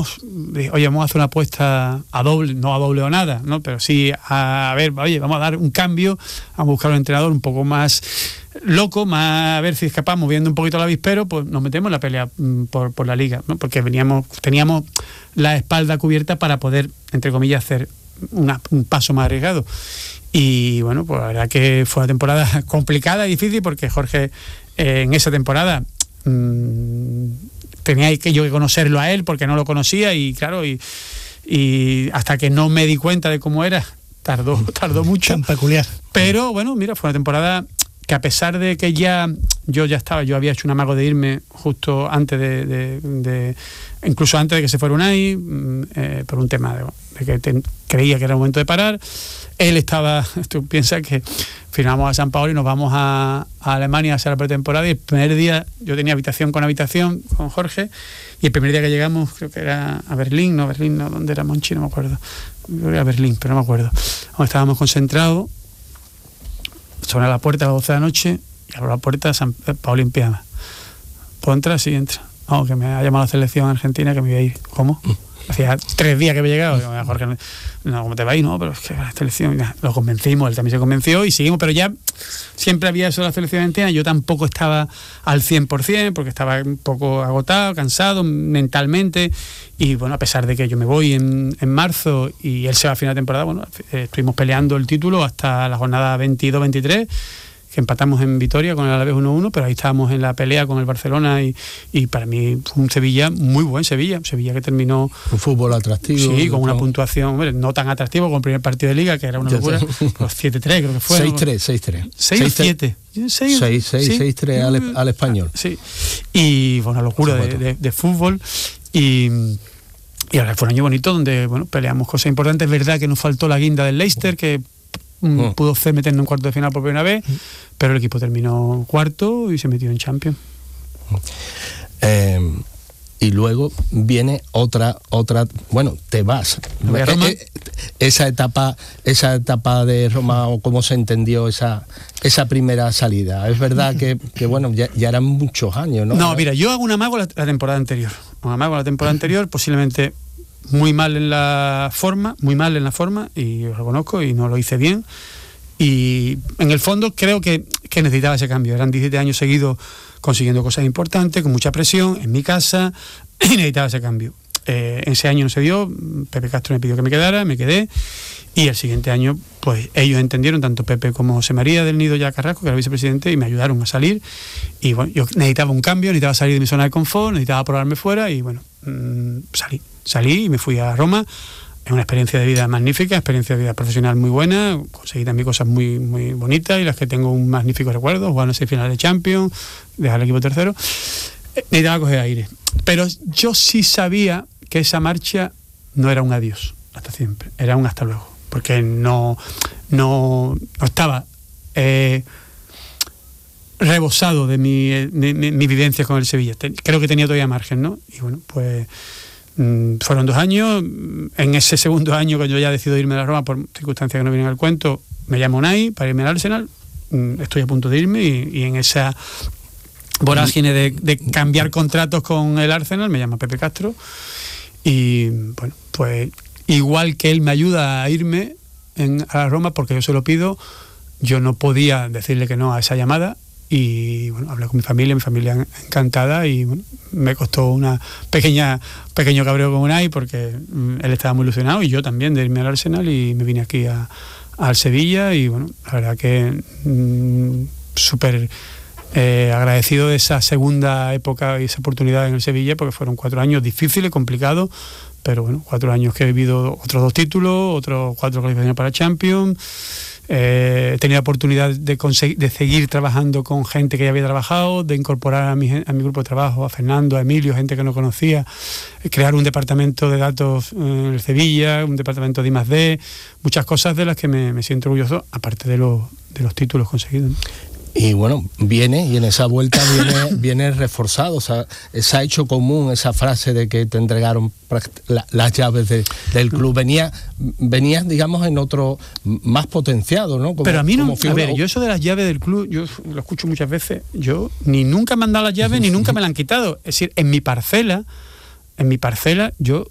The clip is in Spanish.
vamos a hacer una apuesta a doble, no a doble o nada, ¿no? Pero sí a ver, oye, vamos a dar un cambio, vamos a buscar un entrenador un poco más loco, más a ver si es capaz, moviendo un poquito el avispero, pues nos metemos en la pelea por la liga, ¿no? Porque teníamos la espalda cubierta para poder, entre comillas, hacer un paso más arriesgado. Y bueno, pues la verdad que fue una temporada complicada y difícil, porque Jorge en esa temporada tenía que yo conocerlo a él, porque no lo conocía, y claro, y hasta que no me di cuenta de cómo era, tardó mucho. Tan peculiar. Pero bueno, mira, fue una temporada que, a pesar de que yo había hecho un amago de irme justo antes incluso antes de que se fuera Unai, por un tema de que creía que era el momento de parar. Él estaba, tú piensas que firmamos a San Paolo y nos vamos a Alemania a hacer la pretemporada, y el primer día yo tenía habitación con Jorge, y el primer día que llegamos, creo que era a Berlín, ¿dónde era Monchi? No me acuerdo. Creo que era Berlín, pero no me acuerdo. Donde estábamos concentrados, suena la puerta a las 12 de la noche, y abro la puerta, San Paolo en pijama. ¿Puedo entrar? Sí, entra. Vamos, que me ha llamado la selección argentina, que me iba a ir. ¿Cómo? Hacía 3 días que había llegado. Digo, Jorge, no, ¿cómo te va a ir? No, pero es que la selección, lo convencimos, él también se convenció y seguimos, pero ya siempre había eso de la selección argentina. Yo tampoco estaba al 100%, porque estaba un poco agotado, cansado mentalmente, y bueno, a pesar de que yo me voy en marzo y él se va a final de temporada, bueno, estuvimos peleando el título hasta la jornada 22-23, que empatamos en Vitoria con el Alavés 1-1, pero ahí estábamos en la pelea con el Barcelona, y para mí fue un Sevilla, muy buen Sevilla que terminó... Un fútbol atractivo. Sí, con una puntuación, hombre, no tan atractivo como el primer partido de Liga, que era una locura, los 7-3 creo que fue. 6-3. 6-7. 6-3 al Español. Sí, y fue una locura de fútbol, y ahora fue un año bonito donde, bueno, peleamos cosas importantes. Es verdad que nos faltó la guinda del Leicester, que pudo meternos en cuarto de final por primera vez, pero el equipo terminó cuarto y se metió en Champions. Y luego viene otra, bueno, te vas. Roma. Esa etapa de Roma, o cómo se entendió esa primera salida. Es verdad que bueno, ya eran muchos años, ¿no? No, mira, yo hago un amago la temporada anterior. Posiblemente muy mal en la forma, y lo reconozco, y no lo hice bien. Y en el fondo creo que necesitaba ese cambio. Eran 17 años seguidos consiguiendo cosas importantes, con mucha presión, en mi casa, y necesitaba ese cambio. Ese año no se dio, Pepe Castro me pidió que me quedara, me quedé, y el siguiente año, pues ellos entendieron, tanto Pepe como José María del Nido ya Carrasco, que era vicepresidente, y me ayudaron a salir. Y bueno, yo necesitaba un cambio, necesitaba salir de mi zona de confort, necesitaba probarme fuera, y bueno, salí y me fui a Roma. Es una experiencia de vida magnífica, experiencia de vida profesional muy buena, conseguí también cosas muy, muy bonitas, y las que tengo un magnífico recuerdo, jugando 6 finales de Champions, dejar el equipo tercero. Necesitaba coger aire. Pero yo sí sabía que esa marcha no era un adiós hasta siempre, era un hasta luego, porque no estaba rebosado de mi vivencia con el Sevilla. Creo que tenía todavía margen, ¿no? Y bueno, pues fueron 2 años. En ese segundo año, cuando yo ya decido irme a la Roma por circunstancias que no vienen al cuento, me llama Unai para irme al Arsenal. Estoy a punto de irme, y en esa vorágine de cambiar contratos con el Arsenal me llama Pepe Castro, y bueno, pues igual que él me ayuda a irme a la Roma porque yo se lo pido, yo no podía decirle que no a esa llamada. Y bueno, hablé con mi familia encantada, y bueno, me costó una pequeño cabreo con Unai, porque él estaba muy ilusionado, y yo también, de irme al Arsenal, y me vine aquí al Sevilla. Y bueno, la verdad que súper agradecido de esa segunda época y esa oportunidad en el Sevilla, porque fueron 4 años difíciles, complicados, pero bueno, 4 años que he vivido otros 2 títulos, otros 4 clasificaciones para Champions. He tenido la oportunidad de seguir trabajando con gente que ya había trabajado, de incorporar a mi grupo de trabajo, a Fernando, a Emilio, gente que no conocía, crear un departamento de datos en el Sevilla, un departamento de I+D, muchas cosas de las que me siento orgulloso, aparte de los títulos conseguidos. Y bueno, y en esa vuelta viene reforzado, o sea, se ha hecho común esa frase de que te entregaron las llaves del club. Venías, digamos, en otro más potenciado, ¿no? Pero a mí no, a ver, yo eso de las llaves del club, yo lo escucho muchas veces, yo ni nunca me han dado las llaves, ni nunca me las han quitado. Es decir, en mi parcela, yo